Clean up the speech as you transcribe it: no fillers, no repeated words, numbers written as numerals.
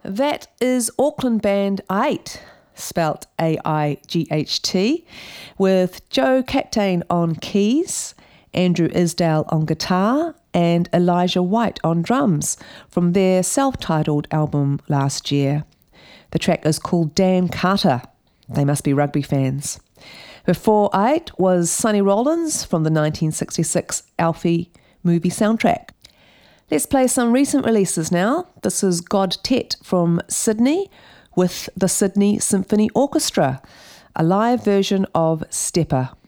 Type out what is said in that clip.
That is Auckland band AIGHT, spelt A-I-G-H-T, with Joe Captain on keys, Andrew Isdale on guitar, and Elijah White on drums from their self-titled album last year. The track is called Dan Carter. They must be rugby fans. Before AIGHT was Sonny Rollins from the 1966 Alfie movie soundtrack. Let's play some recent releases now. This is God Tet from Sydney with the Sydney Symphony Orchestra, a live version of Stepper.